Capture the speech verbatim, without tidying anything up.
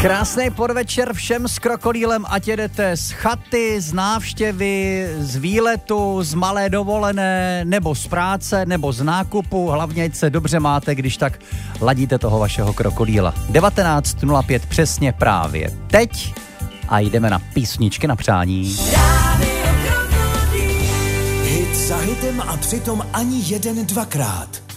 Krásný podvečer všem s Krokodýlem, ať jedete z chaty, z návštěvy, z výletu, z malé dovolené, nebo z práce, nebo z nákupu. Hlavně, ať se dobře máte, když tak ladíte toho vašeho krokodýla. devatenáct nula pět přesně právě teď a jdeme na písničky na přání. Hit za hitem a přitom ani jeden dvakrát.